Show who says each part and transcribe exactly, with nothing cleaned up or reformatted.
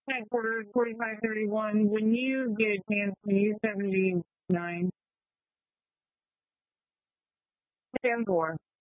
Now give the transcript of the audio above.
Speaker 1: Headquarters forty-five thirty-one. When you get a chance, can you seventy-nine? ten four.